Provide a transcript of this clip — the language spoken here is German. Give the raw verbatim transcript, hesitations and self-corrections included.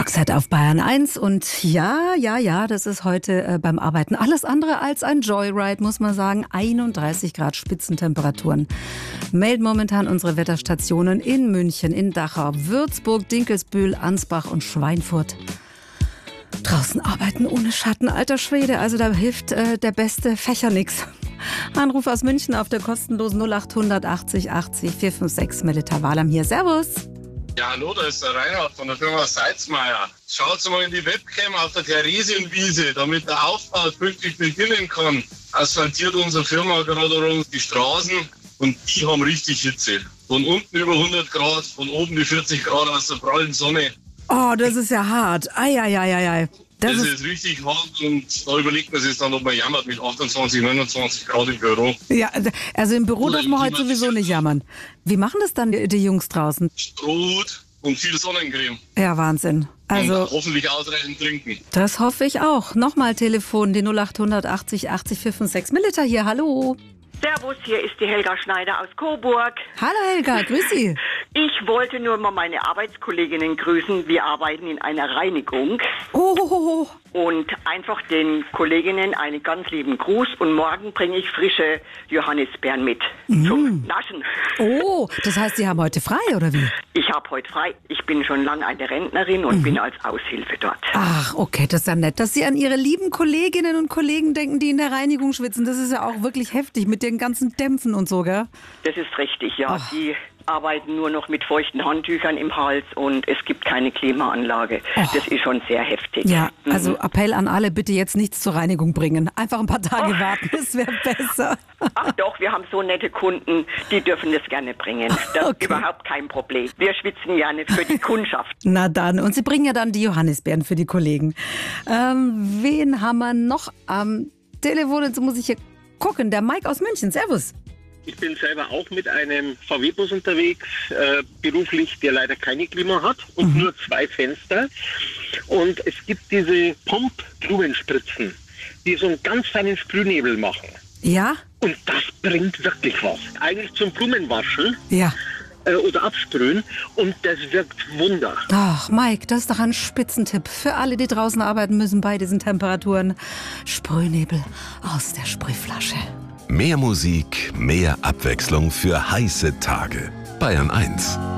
Roxette auf Bayern eins und ja, ja, ja, das ist heute äh, beim Arbeiten alles andere als ein Joyride, muss man sagen. einunddreißig Grad Spitzentemperaturen melden momentan unsere Wetterstationen in München, in Dachau, Würzburg, Dinkelsbühl, Ansbach und Schweinfurt. Draußen arbeiten ohne Schatten, alter Schwede, also da hilft äh, der beste Fächer nix. Anruf aus München auf der kostenlosen null achthundert achtzig achtzig vier fünf sechs, Melita Wahlam hier. Servus. Ja, hallo, da ist der Reinhard von der Firma Salzmeier. Schaut mal in die Webcam auf der Theresienwiese, damit der Aufbau pünktlich beginnen kann. Asphaltiert unsere Firma gerade rund die Straßen und die haben richtig Hitze. Von unten über hundert Grad, von oben die vierzig Grad aus der prallen Sonne. Oh, das ist ja hart. Eieieiei. Das, das ist, ist richtig hart und da überlegt man sich dann, ob man jammert mit achtundzwanzig, neunundzwanzig Grad im Büro. Ja, also im Büro darf man heute sowieso nicht jammern. Wie machen das dann die, die Jungs draußen? Strohhut und viel Sonnencreme. Ja, Wahnsinn. Also und hoffentlich ausreichend trinken. Das hoffe ich auch. Nochmal Telefon, die null achthundert achtzig achtzig vier fünf sechs. Melita hier, hallo. Servus, hier ist die Helga Schneider aus Coburg. Hallo Helga, grüß Sie. Ich wollte nur mal meine Arbeitskolleginnen grüßen. Wir arbeiten in einer Reinigung. Oh. Und einfach den Kolleginnen einen ganz lieben Gruß. Und morgen bringe ich frische Johannisbeeren mit mm. zum Naschen. Oh, das heißt, Sie haben heute frei, oder wie? Ich habe heute frei. Ich bin schon lange eine Rentnerin und mm. bin als Aushilfe dort. Ach, okay, das ist ja nett, dass Sie an Ihre lieben Kolleginnen und Kollegen denken, die in der Reinigung schwitzen. Das ist ja auch wirklich heftig mit den ganzen Dämpfen und so, gell? Das ist richtig, ja. Ach. Die arbeiten nur noch mit feuchten Handtüchern im Hals und es gibt keine Klimaanlage. Oh. Das ist schon sehr heftig. Ja, also Appell an alle, bitte jetzt nichts zur Reinigung bringen. Einfach ein paar Tage oh. warten, das wäre besser. Ach doch, wir haben so nette Kunden, die dürfen das gerne bringen. Das okay. ist überhaupt kein Problem. Wir schwitzen gerne für die Kundschaft. Na dann, und Sie bringen ja dann die Johannisbeeren für die Kollegen. Ähm, wen haben wir noch am Telefon? Jetzt muss ich hier gucken. Der Mike aus München. Servus. Ich bin selber auch mit einem V W-Bus unterwegs, äh, beruflich, der leider keine Klima hat und mhm. nur zwei Fenster. Und es gibt diese Pomp-Blumenspritzen, die so einen ganz feinen Sprühnebel machen. Ja? Und das bringt wirklich was. Eigentlich zum Blumenwaschen. Ja. Äh, oder absprühen. Und das wirkt Wunder. Ach, Mike, das ist doch ein Spitzentipp. Für alle, die draußen arbeiten müssen bei diesen Temperaturen. Sprühnebel aus der Sprühflasche. Mehr Musik, mehr Abwechslung für heiße Tage. Bayern eins.